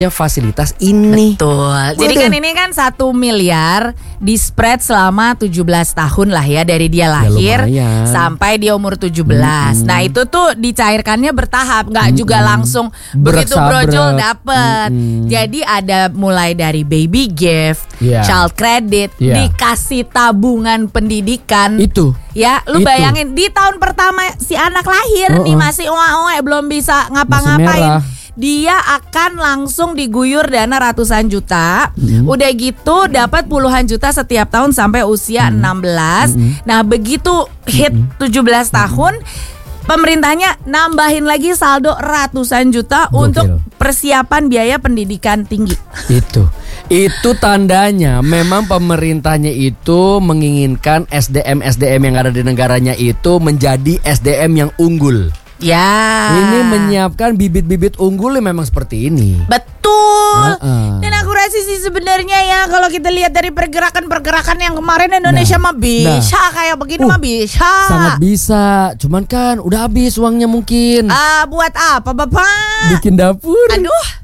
fasilitas ini. Betul. Jadi kan ini kan 1 miliar di spread selama 17 tahun lah ya, dari dia lahir sampai dia umur 17. Nah itu tuh dicairkannya bertahap, nggak juga langsung begitu brojol dapet. Jadi ada mulai dari baby gift, child credit, dikasih tabungan pendidikan. Itu. Ya, lu bayangin di tahun pertama si anak lahir nih masih oe belum bisa ngapa-ngapain. Dia akan langsung diguyur dana ratusan juta. Udah gitu dapat puluhan juta setiap tahun sampai usia 16. Nah, begitu hit 17 tahun, pemerintahnya nambahin lagi saldo ratusan juta untuk persiapan biaya pendidikan tinggi. Itu tandanya memang pemerintahnya itu menginginkan SDM yang ada di negaranya itu menjadi SDM yang unggul. Ya. Ini menyiapkan bibit-bibit unggul yang memang seperti ini. Betul. Dan aku rasa sih sebenarnya ya, kalau kita lihat dari pergerakan yang kemarin Indonesia mah bisa kayak begini mah bisa. Sangat bisa. Cuman kan udah habis uangnya mungkin. Buat apa Bapak? Bikin dapur. Aduh.